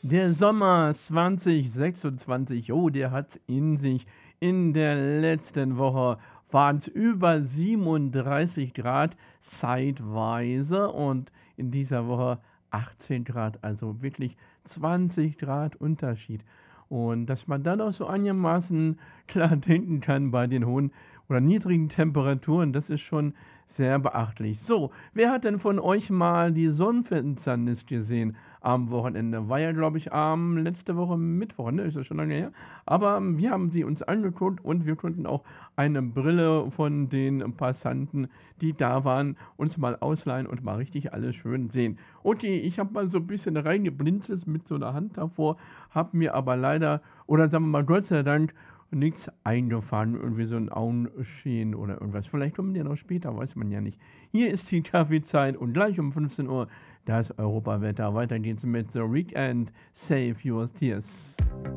Der Sommer 2026, oh, der hat's in sich. In der letzten Woche waren es über 37 Grad zeitweise und in dieser Woche 18 Grad, also wirklich 20 Grad Unterschied. Und dass man dann auch so einigermaßen klar denken kann bei den hohen oder niedrigen Temperaturen, das ist schon sehr beachtlich. So, wer hat denn von euch mal die Sonnenfinsternis gesehen am Wochenende? War ja, glaube ich, letzte Woche Mittwoch, ne? Ist das schon lange her? Aber wir haben sie uns angeguckt und wir konnten auch eine Brille von den Passanten, die da waren, uns mal ausleihen und mal richtig alles schön sehen. Okay, ich habe mal so ein bisschen reingeblinzelt mit so einer Hand davor, habe mir aber leider, oder sagen wir mal Gott sei Dank, nichts eingefahren, irgendwie so ein Augenschehen oder irgendwas. Vielleicht kommen die ja noch später, weiß man ja nicht. Hier ist die Kaffeezeit und gleich um 15 Uhr das Europawetter. Weiter geht's mit The Weekend. Save Your Tears.